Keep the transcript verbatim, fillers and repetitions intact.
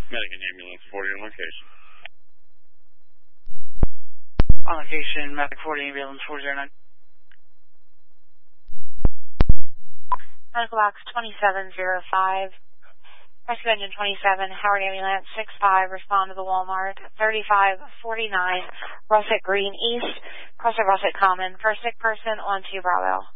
Medic and ambulance for your location. On location, Medic forty, ambulance four zero nine. Medical box twenty-seven oh five. Rescue engine twenty-seven, Howard ambulance six five, respond to the Walmart thirty-five forty-nine, Russet Green East, cross of Russet Common, first sick person on two Bravo.